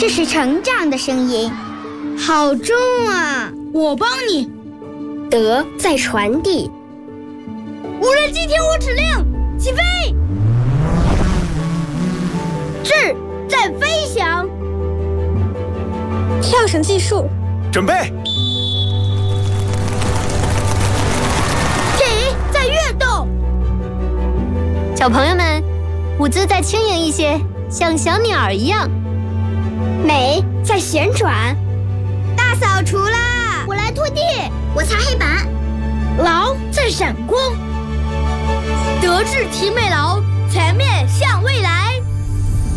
这是成长的声音，好重啊！ 我帮你。 德在传递。 无人机听我指令，起飞！智在飞翔。 跳绳计数， 准备。 己在跃动。 小朋友们，舞姿再轻盈一些，像小鸟一样。 美在旋转。 大扫除啦！ 我来拖地， 我擦黑板。 劳在闪光。德智体美劳，全面向未来。